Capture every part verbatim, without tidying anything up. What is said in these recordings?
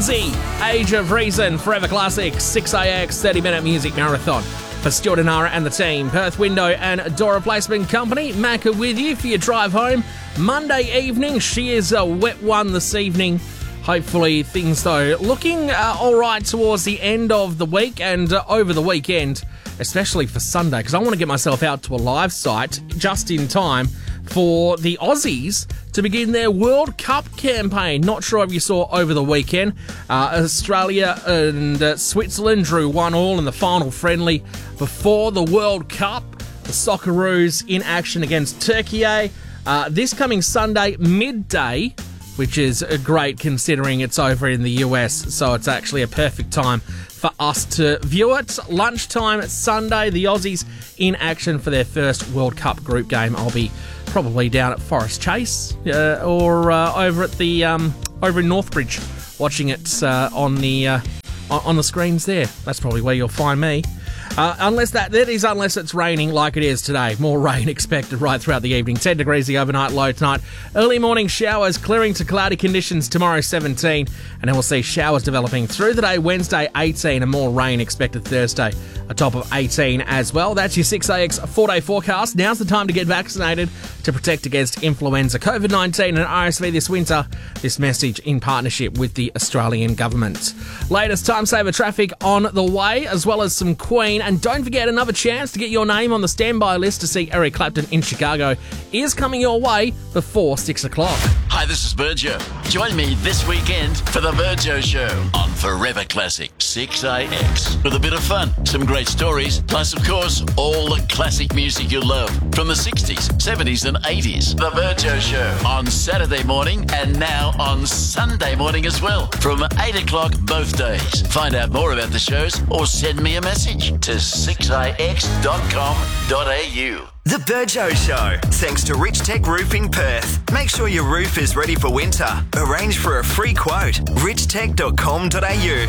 Lindsay, Age of Reason, Forever Classic, six A X, thirty-minute music marathon. For Stuart and Nara and the team, Perth Window and Door Replacement Company, Macca with you for your drive home. Monday evening, she is a wet one this evening. Hopefully things, though, looking uh, all right towards the end of the week and uh, over the weekend, especially for Sunday, because I want to get myself out to a live site just in time for the Aussies to begin their World Cup campaign. Not sure if you saw over the weekend, uh, Australia and uh, Switzerland drew one all in the final friendly before the World Cup. The Socceroos in action against Turkey. Uh, this coming Sunday, midday, which is great considering it's over in the U S, so it's actually a perfect time for us to view it. Lunchtime Sunday, the Aussies in action for their first World Cup group game. I'll be probably down at Forest Chase uh, or uh, over at the um, over in Northbridge, watching it uh, on the uh, on the screens there. That's probably where you'll find me. Uh, unless that, that is unless it's raining like it is today. More rain expected right throughout the evening. ten degrees the overnight low tonight. Early morning showers clearing to cloudy conditions tomorrow, seventeen. And then we'll see showers developing through the day Wednesday, eighteen. And more rain expected Thursday, a top of eighteen as well. That's your six A X four-day forecast. Now's the time to get vaccinated to protect against influenza, COVID nineteen and R S V this winter. This message in partnership with the Australian government. Latest time saver traffic on the way, as well as some Queen. And don't forget, another chance to get your name on the standby list to see Eric Clapton in Chicago is coming your way before six o'clock. Hi, this is Virgio. Join me this weekend for the Virgio Show on Forever Classic six A X. With a bit of fun, some great stories, plus, of course, all the classic music you love from the sixties, seventies and eighties. The Virgio Show on Saturday morning and now on Sunday morning as well from eight o'clock both days. Find out more about the shows or send me a message to six A X dot com dot A U. The Virgio Show, thanks to Rich Tech Roofing Perth. Make sure your roof is ready for winter. Arrange for a free quote. rich tech dot com dot A U.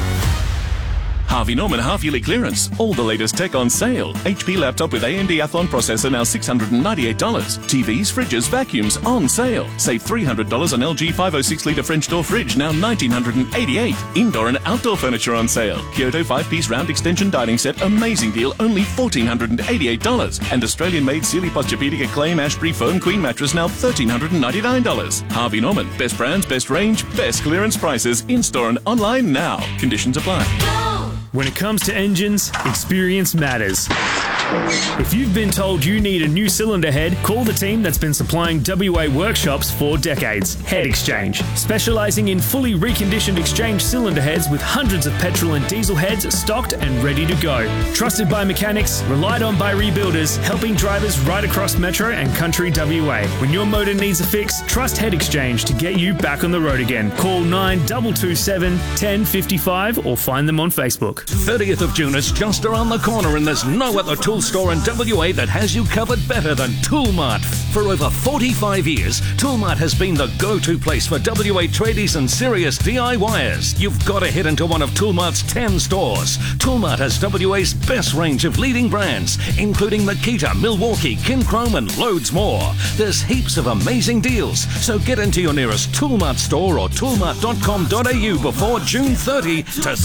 Harvey Norman half-yearly clearance. All the latest tech on sale. H P laptop with A M D Athlon processor now six hundred ninety-eight dollars. T Vs, fridges, vacuums on sale. Save three hundred dollars on L G five oh six litre French door fridge, now one thousand nine hundred eighty-eight dollars. Indoor and outdoor furniture on sale. Kyoto five-piece round extension dining set, amazing deal, only one thousand four hundred eighty-eight dollars. And Australian-made Sealy Posturepedic Acclaim Ashbury Foam Queen mattress, now one thousand three hundred ninety-nine dollars. Harvey Norman, best brands, best range, best clearance prices, in-store and online now. Conditions apply. When it comes to engines, experience matters. If you've been told you need a new cylinder head, call the team that's been supplying W A workshops for decades, Head Exchange. Specialising in fully reconditioned exchange cylinder heads with hundreds of petrol and diesel heads stocked and ready to go. Trusted by mechanics, relied on by rebuilders, helping drivers right across Metro and Country W A. When your motor needs a fix, trust Head Exchange to get you back on the road again. Call nine two two seven, one zero five five or find them on Facebook. thirtieth of June is just around the corner and there's no other tool store in W A that has you covered better than Toolmart. For over forty-five years, Toolmart has been the go-to place for W A tradies and serious D I Y ers. You've got to head into one of Toolmart's ten stores. Toolmart has W A's best range of leading brands, including Makita, Milwaukee, Kinchrome and loads more. There's heaps of amazing deals, so get into your nearest Toolmart store or toolmart dot com dot A U before June thirtieth to